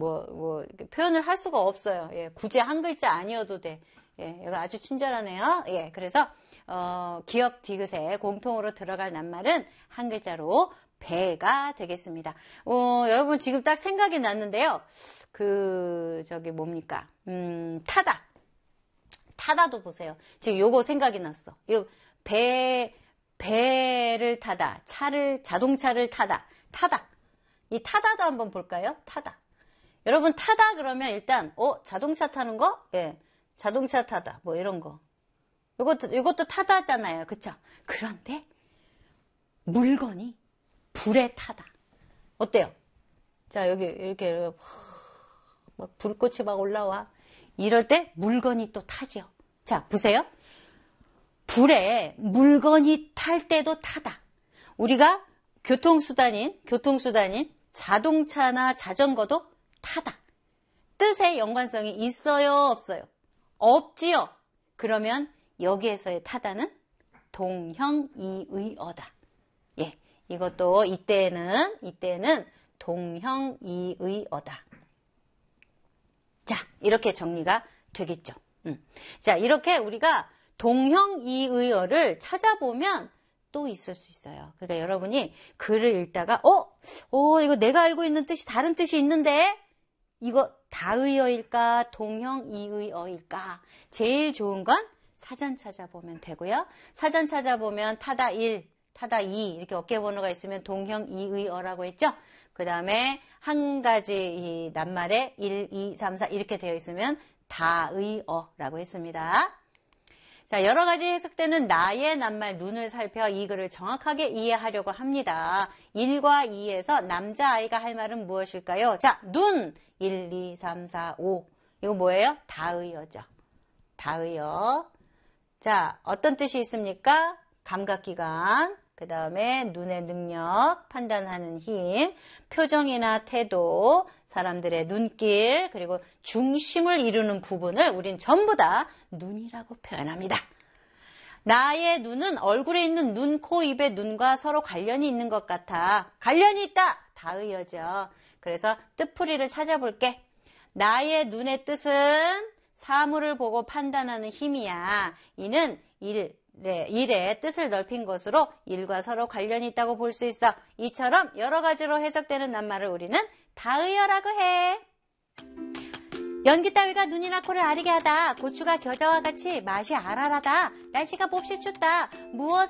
이렇게 표현을 할 수가 없어요. 예, 굳이 한 글자 아니어도 돼. 예, 이거 아주 친절하네요. 예, 그래서, 기역 디귿에 공통으로 들어갈 낱말은 한 글자로 배가 되겠습니다. 여러분 지금 딱 생각이 났는데요. 뭡니까? 타다. 타다도 보세요. 지금 요거 생각이 났어. 배를 타다. 자동차를 타다. 타다. 이 타다도 한번 볼까요? 타다. 여러분 타다 그러면 일단 자동차 타는 거? 예. 자동차 타다. 뭐 이런 거. 이것도 타다잖아요. 그쵸? 그런데 물건이 불에 타다. 어때요? 자, 여기 이렇게 막 불꽃이 막 올라와. 이럴 때 물건이 또 타죠. 자, 보세요. 불에 물건이 탈 때도 타다. 우리가 교통수단인 자동차나 자전거도 타다. 뜻의 연관성이 있어요, 없어요? 없지요. 그러면 여기에서의 타다는 동형이의어다. 예, 이것도 이때는 동형이의어다. 자, 이렇게 정리가 되겠죠. 자, 이렇게 우리가 동형이의어를 찾아보면 또 있을 수 있어요. 그러니까 여러분이 글을 읽다가 이거 내가 알고 있는 뜻이 다른 뜻이 있는데 이거 다의어일까 동형이의어일까? 제일 좋은 건 사전 찾아보면 되고요. 사전 찾아보면 타다 1, 타다 2 이렇게 어깨번호가 있으면 동형이의어라고 했죠. 그 다음에 한 가지 이 낱말에 1, 2, 3, 4 이렇게 되어 있으면 다의어라고 했습니다. 자, 여러 가지 해석되는 나의 낱말 눈을 살펴 이 글을 정확하게 이해하려고 합니다. 1과 2에서 남자아이가 할 말은 무엇일까요? 자, 눈 1, 2, 3, 4, 5 이거 뭐예요? 다의어죠. 다의어. 자, 어떤 뜻이 있습니까? 감각기관, 그 다음에 눈의 능력, 판단하는 힘, 표정이나 태도, 사람들의 눈길, 그리고 중심을 이루는 부분을 우린 전부 다 눈이라고 표현합니다. 나의 눈은 얼굴에 있는 눈, 코, 입의 눈과 서로 관련이 있는 것 같아. 관련이 있다! 다의어죠. 그래서 뜻풀이를 찾아볼게. 나의 눈의 뜻은 사물을 보고 판단하는 힘이야. 이는 일의 뜻을 넓힌 것으로 일과 서로 관련이 있다고 볼 수 있어. 이처럼 여러 가지로 해석되는 낱말을 우리는 다의어라고 해. 연기 따위가 눈이나 코를 아리게 하다. 고추가 겨자와 같이 맛이 알알하다. 날씨가 몹시 춥다. 무엇